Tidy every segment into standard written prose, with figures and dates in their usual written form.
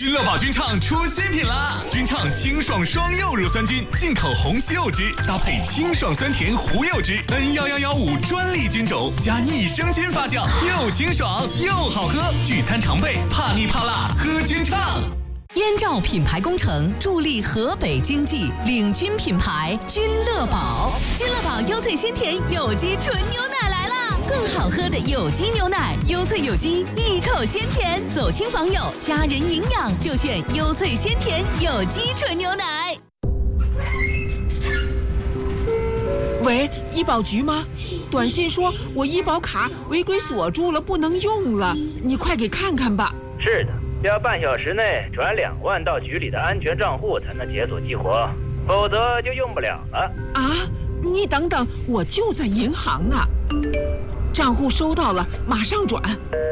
君乐宝菌畅出新品啦！菌畅清爽双柚乳酸菌，进口红西柚汁搭配清爽酸甜胡柚汁 ，N1115专利菌种加益生菌发酵，又清爽又好喝。聚餐常备，怕腻怕辣喝菌畅。 燕赵品牌工程助力河北经济，领军品牌君乐宝。君乐宝优萃鲜甜有机纯牛奶来啦！更好喝的有机牛奶，优萃有机，一口鲜甜，走亲访友，家人营养就选优萃鲜甜有机纯牛奶。 喂，医保局吗？短信说我医保卡违规锁住了，不能用了，你快给看看吧。 是的，要半小时内转2万到局里的安全账户才能解锁激活，否则就用不了了。 啊，你等等，我就在银行呢。账户收到了，马上转。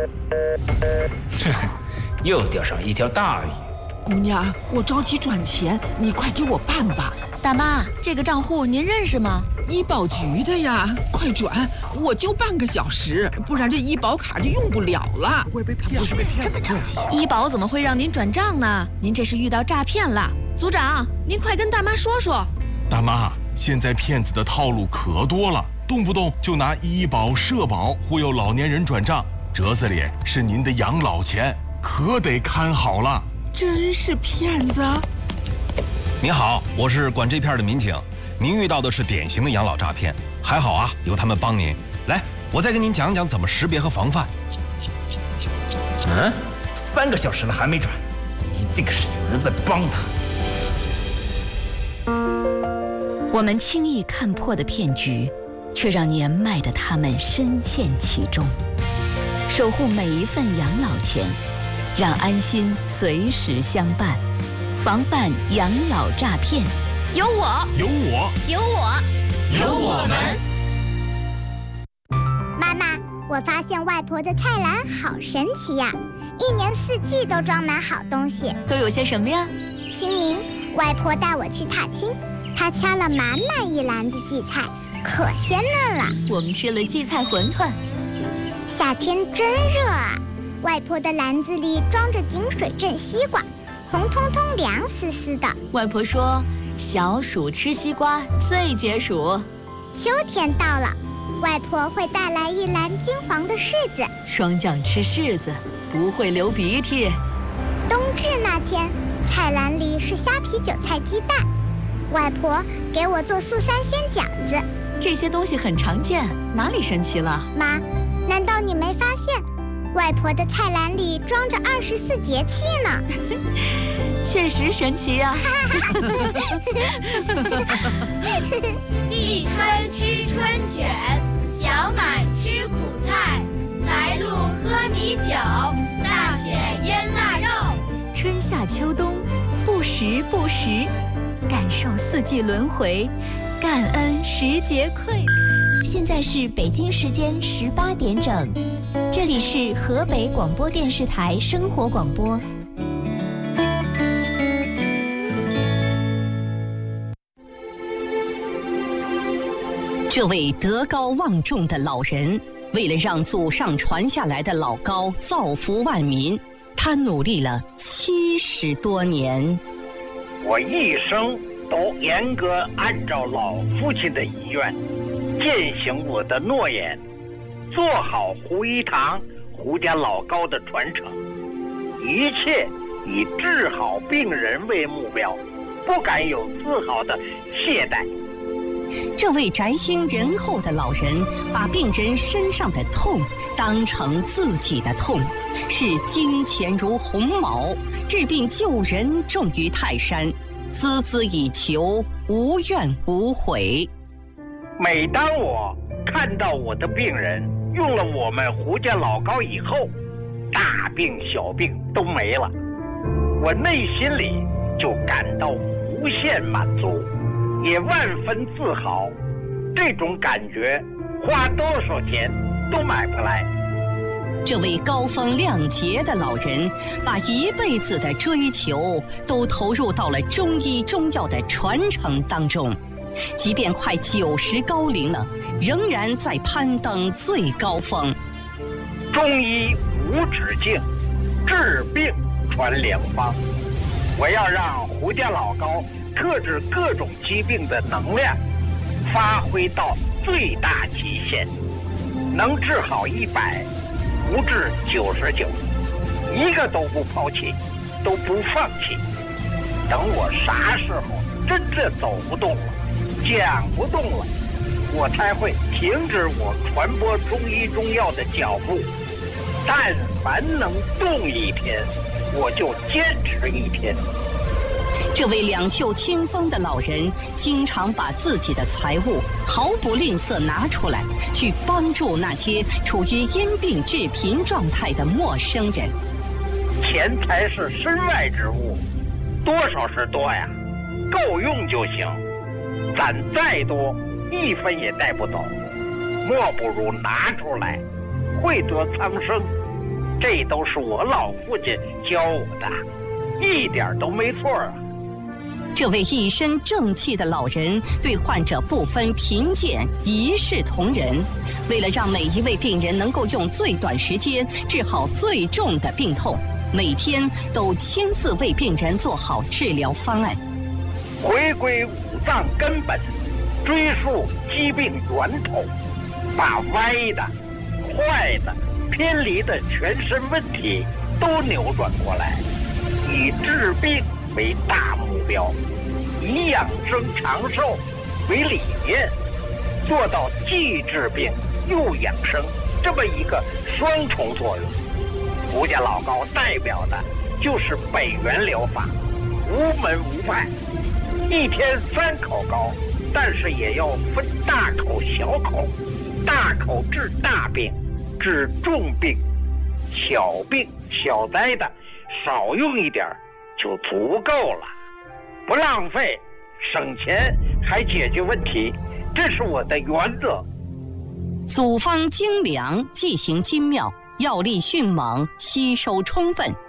又钓上一条大鱼。 姑娘，我着急转钱，你快给我办吧。 大妈，这个账户您认识吗？ 医保局的呀，快转！我就半个小时，不然这医保卡就用不了了。 会被骗？ 怎么这么着急？医保怎么会让您转账呢？您这是遇到诈骗了。组长，您快跟大妈说说。 大妈，现在骗子的套路可多了，动不动就拿医保、社保忽悠老年人转账，折子里是您的养老钱，可得看好了。 真是骗子！ 您好，我是管这片的民警，您遇到的是典型的养老诈骗，还好啊，有他们帮您。来，我再跟您讲讲怎么识别和防范。 3个小时了还没转，一定是有人在帮他。 我们轻易看破的骗局，却让年迈的他们深陷其中。守护每一份养老钱，让安心随时相伴，防范养老诈骗。有我， 有我， 有我， 有我们。 妈妈，我发现外婆的菜篮好神奇呀，一年四季都装满好东西。 都有些什么呀？ 清明，外婆带我去踏青，她掐了满满一篮子荠菜，可鲜嫩了。 我们吃了荠菜馄饨。 夏天真热啊，外婆的篮子里装着井水镇西瓜，红彤彤凉丝丝的。 外婆说，小暑吃西瓜最解暑。 秋天到了，外婆会带来一篮金黄的柿子。 霜降吃柿子不会流鼻涕。 冬至那天，菜篮里是虾皮韭菜鸡蛋，外婆给我做素三鲜饺子。 这些东西很常见，哪里神奇了？ 妈，难道你没发现，外婆的菜篮里装着24节气呢？ 确实神奇呀！ 立春吃春卷，小满吃苦菜，来路喝米酒，大选腌腊肉。 春夏秋冬，不时不食，感受四季轮回，感恩时节馈。 现在是北京时间18点整，这里是河北广播电视台生活广播。 这位德高望重的老人，为了让祖上传下来的老高造福万民，他努力了70多年。 我一生都严格按照老父亲的遗愿，践行我的诺言，做好胡一堂、胡家老高的传承，一切以治好病人为目标，不敢有丝毫的懈怠。 这位宅心仁厚的老人，把病人身上的痛当成自己的痛，视金钱如鸿毛，治病救人重于泰山，孜孜以求，无怨无悔。 每当我看到我的病人用了我们胡家老高以后，大病小病都没了，我内心里就感到无限满足，也万分自豪。这种感觉花多少钱都买不来。 这位高风亮节的老人，把一辈子的追求都投入到了中医中药的传承当中，即便快90高龄了，仍然在攀登最高峰。 中医无止境，治病传良方。我要让胡家老高克制各种疾病的能量发挥到最大极限，能治好100，不治99，一个都不抛弃，都不放弃。等我啥时候真正走不动了，讲不动了，我才会停止我传播中医中药的脚步。但凡能动一天，我就坚持1天。 这位两袖清风的老人，经常把自己的财物毫不吝啬拿出来，去帮助那些处于因病致贫状态的陌生人。 钱财是身外之物，多少是多呀，够用就行。攒再多，1分也带不走，莫不如拿出来，惠得苍生。这都是我老父亲教我的，一点都没错啊。 这位一身正气的老人对患者不分贫贱，一视同仁。为了让每一位病人能够用最短时间治好最重的病痛，每天都亲自为病人做好治疗方案。 回归五脏根本，追溯疾病源头，把歪的、坏的、偏离的全身问题都扭转过来，以治病为大目标，以养生长寿为理念，做到既治病又养生这么一个双重作用。胡家老高代表的就是北元疗法，无门无派，1天3口膏，但是也要分大口小口，大口治大病，治重病，小病小灾的少用一点就足够了，不浪费，省钱还解决问题，这是我的原则。 组方精良，剂行精妙，药力迅猛，吸收充分，